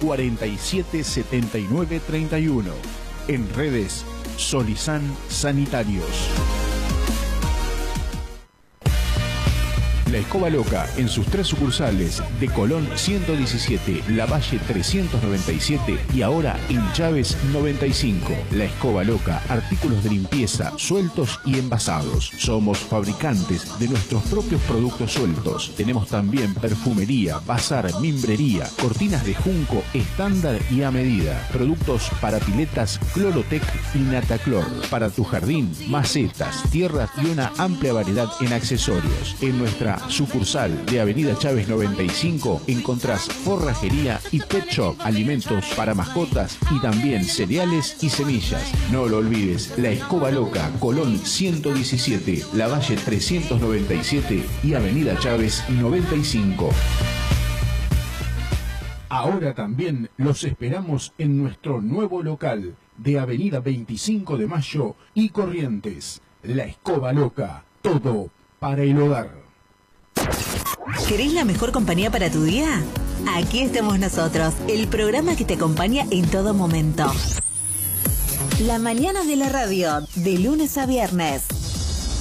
47 79 31. En redes, Solizán Sanitarios. La Escoba Loca, en sus 3 sucursales de Colón 117, Lavalle 397 y ahora en Chávez 95. La Escoba Loca, artículos de limpieza sueltos y envasados. Somos fabricantes de nuestros propios productos sueltos. Tenemos también perfumería, bazar, mimbrería, cortinas de junco estándar y a medida. Productos para piletas Clorotec y Nataclor. Para tu jardín, macetas, tierras y una amplia variedad en accesorios. En nuestra sucursal de Avenida Chávez 95 encontrás forrajería y pet shop, alimentos para mascotas y también cereales y semillas. No lo olvides, La Escoba Loca, Colón 117, Lavalle 397 y Avenida Chávez 95. Ahora también los esperamos en nuestro nuevo local de Avenida 25 de Mayo y Corrientes. La Escoba Loca, todo para el hogar. ¿Querés la mejor compañía para tu día? Aquí estamos nosotros, el programa que te acompaña en todo momento. La mañana de la radio, de lunes a viernes.